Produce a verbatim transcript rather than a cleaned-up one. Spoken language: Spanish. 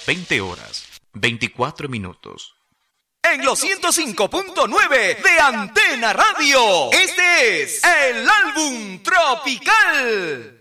veinte horas, veinticuatro minutos. En los ciento cinco punto nueve de Antena Radio, este es el álbum Tropical.